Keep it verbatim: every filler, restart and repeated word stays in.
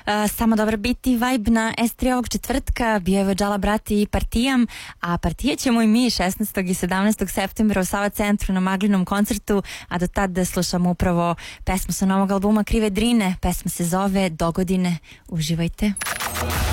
Samo dobar biti vibe na S tri ovog četvrtka, bio je Džala Brati i Partijam, a Partije ćemo i mi šesnaestog i sedamnaestog septembra u Sava centru na Maglinom koncertu, a do tad da slušamo upravo pesmu sa novog albuma Krive Drine, pesma se zove Dogodine. Uživajte.